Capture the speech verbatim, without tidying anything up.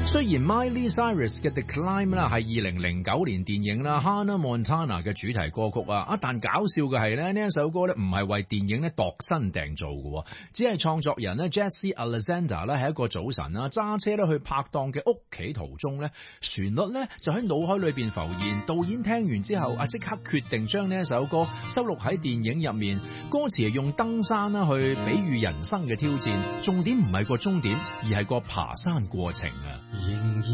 雖然 Miley Cyrus 嘅 The Climb 啦係二零零九年電影啦 Hannah Montana 嘅主題歌曲啊，啊但搞笑嘅係咧呢一首歌咧唔係為電影咧度身訂造嘅，只係創作人咧 Jesse Alexander 咧喺一個早晨啦揸車咧去拍檔嘅屋企途中咧，旋律咧就喺腦海裏邊浮現，導演聽完之後啊即刻決定將呢一首歌收錄喺電影入面，歌詞係用登山啦去比喻人生嘅挑戰，重點唔係個終點，而係個爬山過程啊。 仍然